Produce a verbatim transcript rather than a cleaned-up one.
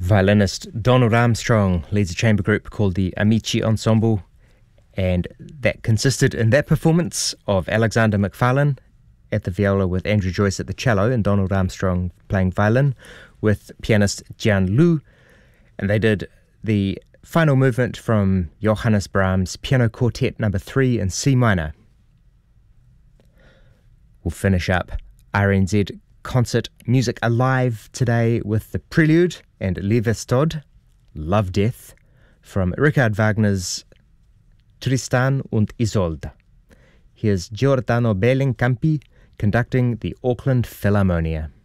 Violinist Donald Armstrong leads a chamber group called the Amici Ensemble, and that consisted in that performance of Alexander McFarlane at the viola with Andrew Joyce at the cello and Donald Armstrong playing violin with pianist Jian Liu, and they did the final movement from Johannes Brahms' Piano Quartet number three in C minor. We'll finish up R N Z Concert Music Alive today with the Prelude and Liebestod, Love Death, from Richard Wagner's Tristan und Isolde. Here's Giordano Bellincampi conducting the Auckland Philharmonia.